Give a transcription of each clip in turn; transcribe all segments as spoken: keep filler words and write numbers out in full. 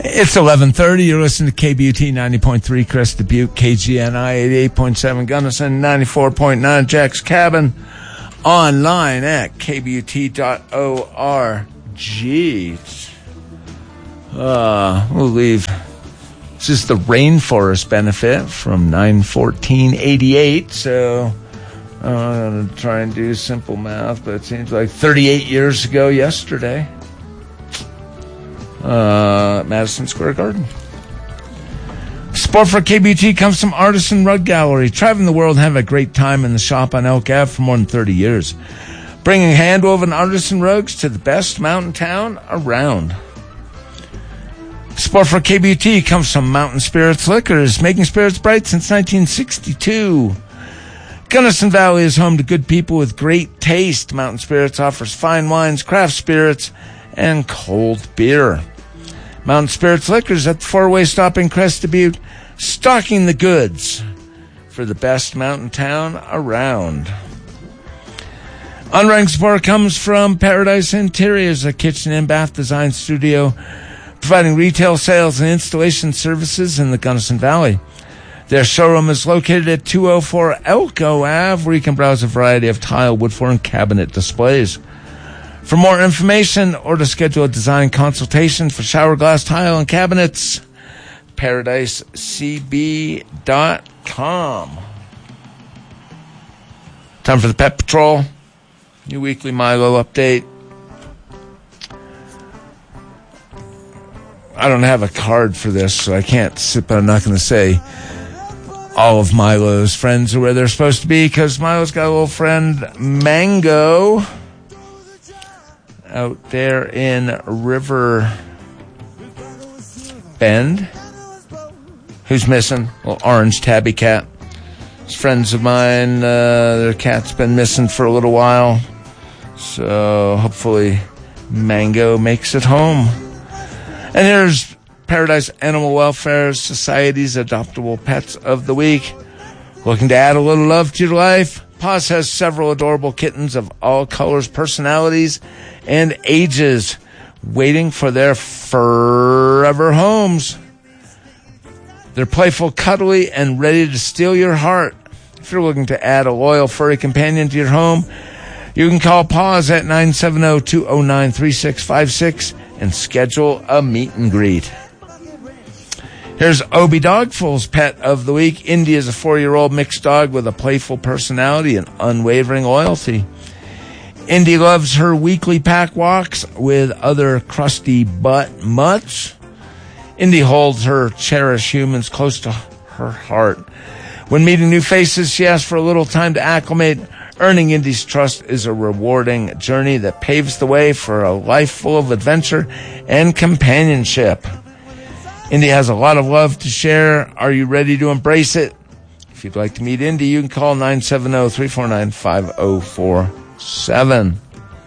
It's eleven thirty. You're listening to K B U T ninety point three Crested Butte, K G N I eighty-eight point seven Gunnison, ninety-four point nine Jack's Cabin, online at k b u t dot org. Uh, we'll leave. This is the rainforest benefit from nine fourteen eighty-eight, so uh, I'm going to try and do simple math, but it seems like thirty-eight years ago yesterday. Uh, Madison Square Garden. Support for K B U T comes from Artisan Rug Gallery, traveling the world and having a great time in the shop on Elk Avenue for more than thirty years. Bringing hand-woven artisan rugs to the best mountain town around. Support for K B U T comes from Mountain Spirits Liquors, making spirits bright since nineteen sixty-two. Gunnison Valley is home to good people with great taste. Mountain Spirits offers fine wines, craft spirits, and cold beer. Mountain Spirits Liquors at the four-way stop in Crested Butte, stocking the goods for the best mountain town around. Unranking support comes from Paradise Interiors, a kitchen and bath design studio providing retail sales and installation services in the Gunnison Valley. Their showroom is located at two oh four Elko Avenue, where you can browse a variety of tile, wood floor, and cabinet displays. For more information or to schedule a design consultation for shower glass, tile, and cabinets, paradise c b dot com. Time for the Pet Patrol. New weekly Milo update. I don't have a card for this, so I can't sit, but I'm not going to say all of Milo's friends are where they're supposed to be, because Milo's got a little friend, Mango, out there in River Bend, who's missing. A little orange tabby cat. It's friends of mine, uh, their cat's been missing for a little while, so hopefully Mango makes it home. And here's Paradise Animal Welfare Society's Adoptable Pets of the Week. Looking to add a little love to your life? Paws has several adorable kittens of all colors, personalities, and ages waiting for their forever homes. They're playful, cuddly, and ready to steal your heart. If you're looking to add a loyal furry companion to your home, you can call Paws at nine seven zero, two zero nine, three six five six and schedule a meet and greet. Here's Obi Dogful's Pet of the Week. Indy is a four-year-old mixed dog with a playful personality and unwavering loyalty. Indy loves her weekly pack walks with other crusty butt mutts. Indy holds her cherished humans close to her heart. When meeting new faces, she asks for a little time to acclimate. Earning Indy's trust is a rewarding journey that paves the way for a life full of adventure and companionship. Indy has a lot of love to share. Are you ready to embrace it? If you'd like to meet Indy, you can call nine seven zero, three four nine, five zero four seven.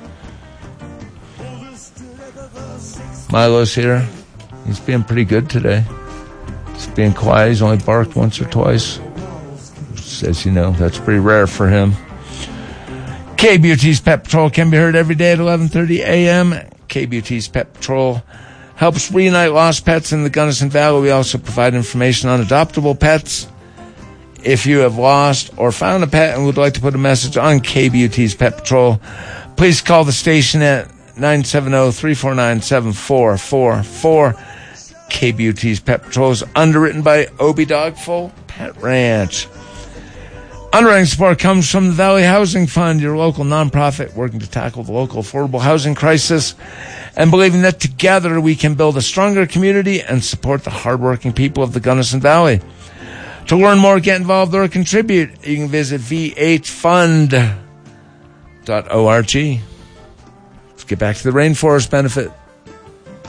Milo's here. He's being pretty good today. He's being quiet. He's only barked once or twice. As you know, that's pretty rare for him. K B U T's Pet Patrol can be heard every day at eleven thirty a.m. K B U T's Pet Patrol helps reunite lost pets in the Gunnison Valley. We also provide information on adoptable pets. If you have lost or found a pet and would like to put a message on K B U T's Pet Patrol, please call the station at nine seven zero, three four nine, seven four four four. K B U T's Pet Patrol is underwritten by Obi Dogful Pet Ranch. Underwriting support comes from the Valley Housing Fund, your local nonprofit working to tackle the local affordable housing crisis and believing that together we can build a stronger community and support the hardworking people of the Gunnison Valley. To learn more, get involved, or contribute, you can visit v h fund dot org. Let's get back to the rainforest benefit.